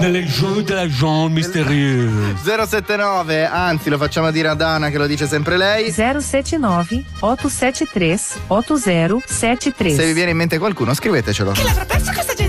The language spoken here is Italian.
Delle jeux de la Jean mystérieuse. 079, anzi lo facciamo dire a Dana che lo dice sempre lei. 079 873 8073. Se vi viene in mente qualcuno scrivetecelo. Che l'avrà perso questa gente?